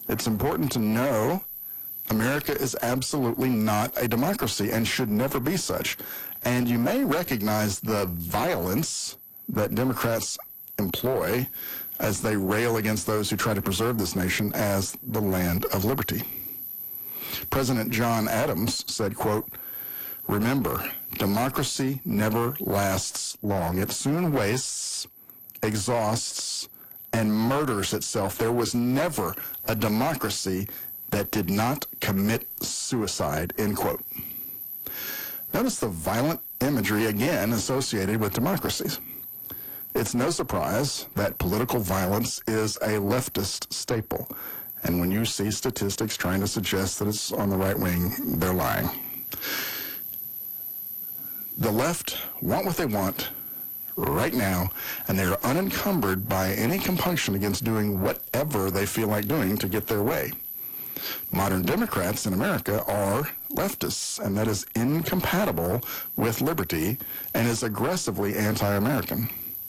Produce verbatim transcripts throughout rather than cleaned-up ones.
It's important to know America is absolutely not a democracy and should never be such. And you may recognize the violence that Democrats employ as they rail against those who try to preserve this nation as the land of liberty. President John Adams said, quote, "Remember, democracy never lasts long. It soon wastes, exhausts, and murders itself. There was never a democracy that did not commit suicide," end quote. Notice the violent imagery again associated with democracies. It's no surprise that political violence is a leftist staple. And when you see statistics trying to suggest that it's on the right wing, they're lying. The left want what they want right now, and they're unencumbered by any compunction against doing whatever they feel like doing to get their way. Modern Democrats in America are leftists, and that is incompatible with liberty and is aggressively anti-American.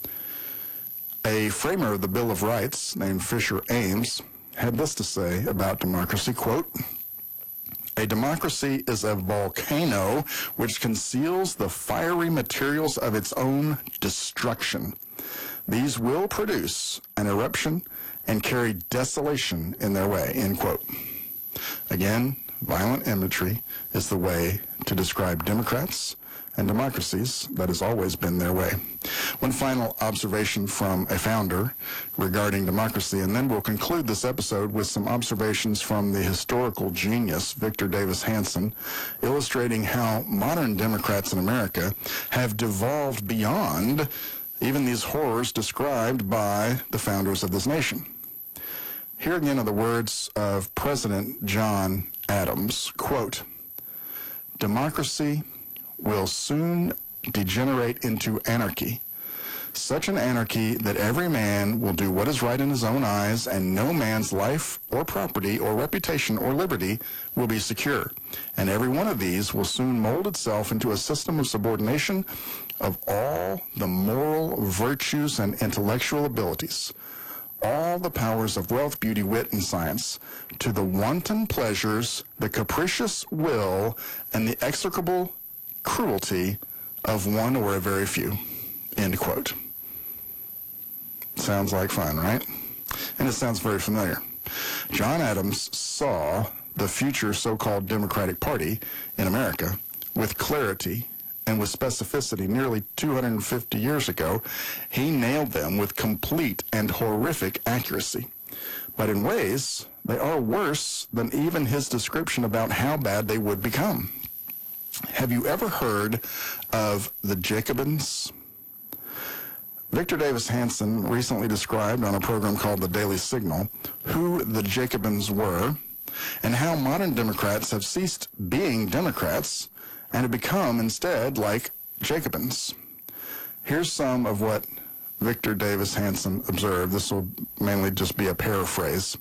A framer of the Bill of Rights named Fisher Ames had this to say about democracy, quote, "A democracy is a volcano which conceals the fiery materials of its own destruction. These will produce an eruption and carry desolation in their way," end quote. Again, violent imagery is the way to describe Democrats and democracies. That has always been their way. One final observation from a founder regarding democracy, and then we'll conclude this episode with some observations from the historical genius, Victor Davis Hanson, illustrating how modern Democrats in America have devolved beyond even these horrors described by the founders of this nation. Here again are the words of President John Adams, quote, "Democracy will soon degenerate into anarchy, such an anarchy that every man will do what is right in his own eyes, and no man's life or property or reputation or liberty will be secure. And every one of these will soon mold itself into a system of subordination of all the moral virtues and intellectual abilities, all the powers of wealth, beauty, wit, and science, to the wanton pleasures, the capricious will, and the execrable cruelty of one or a very few," end quote. Sounds like fun, right? And it sounds very familiar. John Adams saw the future so-called Democratic Party in America with clarity and with specificity nearly two hundred fifty years ago. He nailed them with complete and horrific accuracy. But in ways, they are worse than even his description about how bad they would become. Have you ever heard of the Jacobins? Victor Davis Hanson recently described on a program called The Daily Signal who the Jacobins were and how modern Democrats have ceased being Democrats and have become instead like Jacobins. Here's some of what Victor Davis Hanson observed. This will mainly just be a paraphrase.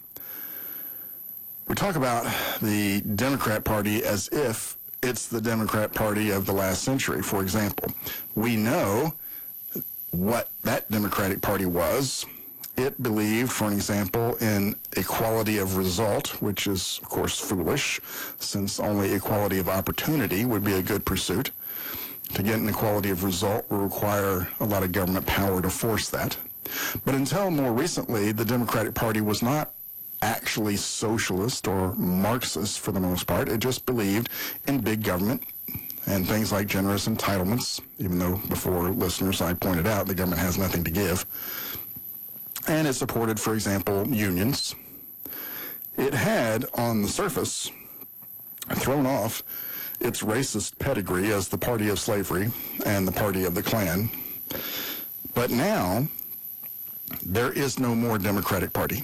We talk about the Democrat Party as if it's the Democrat Party of the last century. For example, we know what that Democratic Party was. It believed, for an example, in equality of result, which is, of course, foolish, since only equality of opportunity would be a good pursuit. To get an equality of result will require a lot of government power to force that. But until more recently, the Democratic Party was not actually socialist or Marxist for the most part. It just believed in big government and things like generous entitlements, even though before listeners I pointed out the government has nothing to give. And it supported, for example, unions. It had, on the surface, thrown off its racist pedigree as the party of slavery and the party of the Klan. But now, there is no more Democratic Party.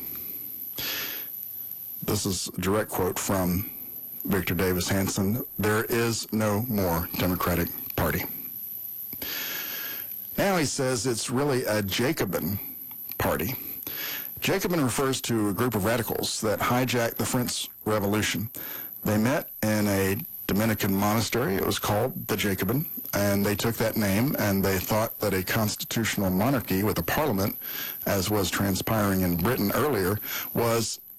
This is a direct quote from Victor Davis Hanson. There is no more Democratic Party. Now he says it's really a Jacobin party. Jacobin refers to a group of radicals that hijacked the French Revolution. They met in a Dominican monastery. It was called the Jacobin, and they took that name, and they thought that a constitutional monarchy with a parliament, as was transpiring in Britain earlier, was